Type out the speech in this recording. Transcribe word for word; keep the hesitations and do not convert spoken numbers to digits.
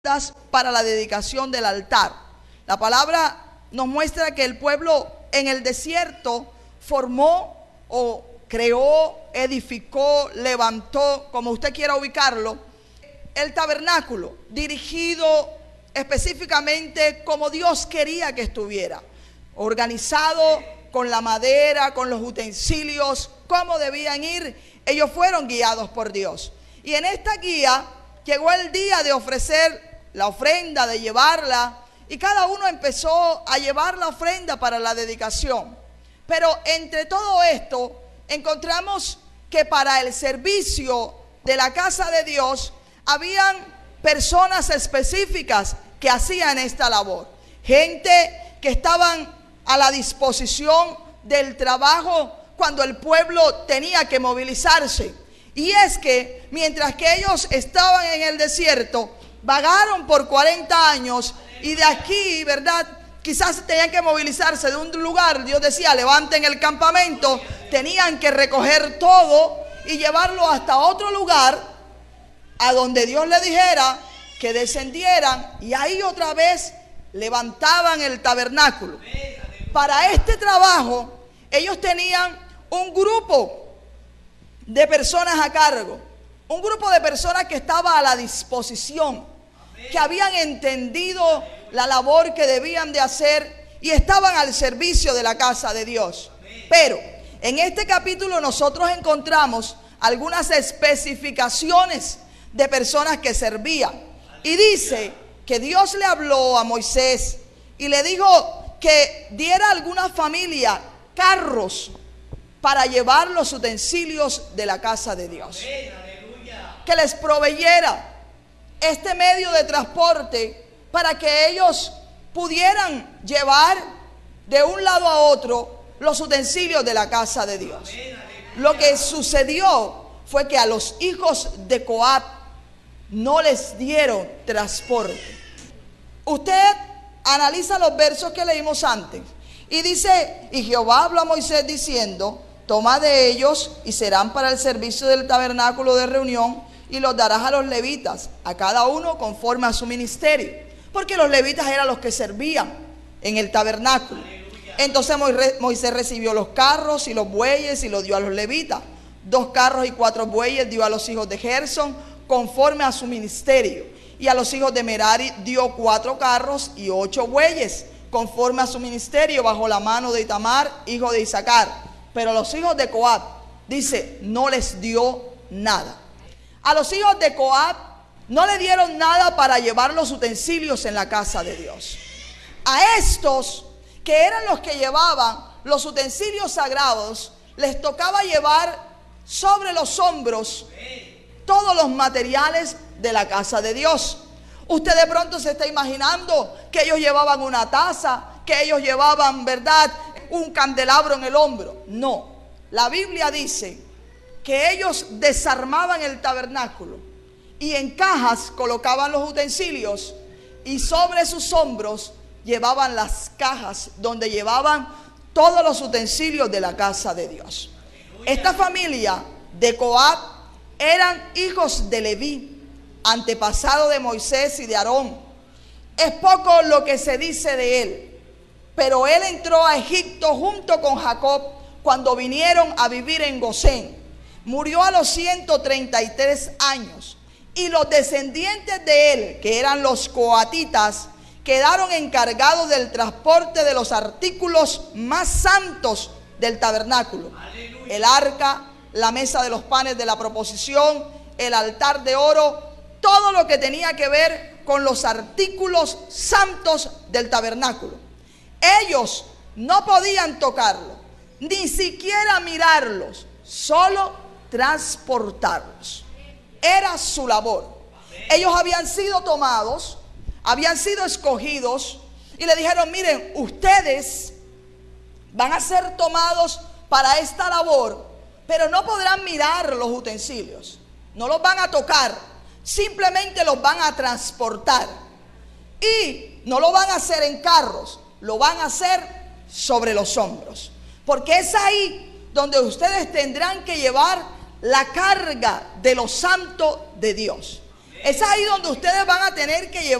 para la dedicación del altar. La palabra nos muestra que el pueblo en el desierto formó o creó, edificó, levantó, como usted quiera ubicarlo, el tabernáculo, dirigido específicamente como Dios quería que estuviera, organizado con la madera, con los utensilios, cómo debían ir. Ellos fueron guiados por Dios. Y en esta guía llegó el día de ofrecer la ofrenda, de llevarla, y cada uno empezó a llevar la ofrenda para la dedicación. Pero entre todo esto encontramos que para el servicio de la casa de Dios habían personas específicas que hacían esta labor, gente que estaban a la disposición del trabajo cuando el pueblo tenía que movilizarse. Y es que mientras que ellos estaban en el desierto, vagaron por cuarenta años, y de aquí, ¿verdad?, quizás tenían que movilizarse de un lugar. Dios decía, levanten el campamento. Tenían que recoger todo y llevarlo hasta otro lugar, a donde Dios le dijera que descendieran, y ahí otra vez levantaban el tabernáculo. Para este trabajo ellos tenían un grupo de personas a cargo, un grupo de personas que estaba a la disposición, que habían entendido la labor que debían de hacer y estaban al servicio de la casa de Dios. Pero en este capítulo nosotros encontramos algunas especificaciones de personas que servían. Y dice que Dios le habló a Moisés y le dijo que diera a alguna familia carros para llevar los utensilios de la casa de Dios, que les proveyera este medio de transporte para que ellos pudieran llevar de un lado a otro los utensilios de la casa de Dios. Lo que sucedió fue que a los hijos de Coat no les dieron transporte. Usted analiza los versos que leímos antes y dice, y Jehová habló a Moisés diciendo, toma de ellos y serán para el servicio del tabernáculo de reunión, y los darás a los levitas, a cada uno conforme a su ministerio, porque los levitas eran los que servían en el tabernáculo. Entonces Moisés recibió los carros y los bueyes y los dio a los levitas. Dos carros y cuatro bueyes dio a los hijos de Gersón conforme a su ministerio, y a los hijos de Merari dio cuatro carros y ocho bueyes conforme a su ministerio, bajo la mano de Itamar, hijo de Isaacar. Pero a los hijos de Coat, dice, no les dio nada. A los hijos de Coat no le dieron nada para llevar los utensilios en la casa de Dios. A estos, que eran los que llevaban los utensilios sagrados, les tocaba llevar sobre los hombros todos los materiales de la casa de Dios. Usted de pronto se está imaginando que ellos llevaban una taza, que ellos llevaban, ¿verdad?, un candelabro en el hombro. No, la Biblia dice que ellos desarmaban el tabernáculo y en cajas colocaban los utensilios, y sobre sus hombros llevaban las cajas donde llevaban todos los utensilios de la casa de Dios. Esta familia de Coat eran hijos de Leví, antepasado de Moisés y de Aarón. Es poco lo que se dice de él, pero él entró a Egipto junto con Jacob cuando vinieron a vivir en Gosén. Murió a los ciento treinta y tres años, y los descendientes de él, que eran los coatitas, quedaron encargados del transporte de los artículos más santos del tabernáculo. Aleluya. El arca, la mesa de los panes de la proposición, el altar de oro, todo lo que tenía que ver con los artículos santos del tabernáculo. Ellos no podían tocarlo, ni siquiera mirarlos, solo transportarlos. Era su labor. Ellos habían sido tomados, habían sido escogidos, y le dijeron, miren, ustedes van a ser tomados para esta labor, pero no podrán mirar los utensilios, no los van a tocar, simplemente los van a transportar, y no lo van a hacer en carros, lo van a hacer sobre los hombros, porque es ahí donde ustedes tendrán que llevar la carga de lo santo de Dios. Es ahí donde ustedes van a tener que llevar